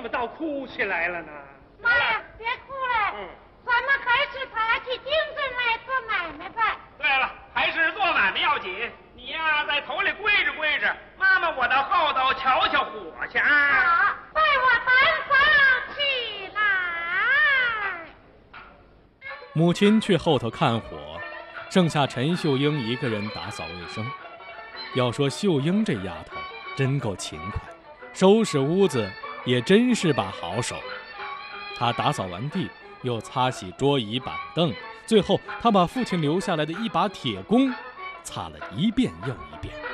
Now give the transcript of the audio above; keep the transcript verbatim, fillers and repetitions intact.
么倒哭起来了呢？ 妈呀，别哭了，嗯，咱们还是爬起精神来做买卖吧。 对了，还是做买卖要紧。你呀，在头里跪着跪着，妈妈我到后头瞧瞧火去啊。 好，为我担房起来。 母亲去后头看火，剩下陈秀英一个人打扫卫生。要说秀英这丫头真够勤快，收拾屋子也真是把好手。她打扫完地，又擦洗桌椅板凳，最后她把父亲留下来的一把铁弓擦了一遍又一遍。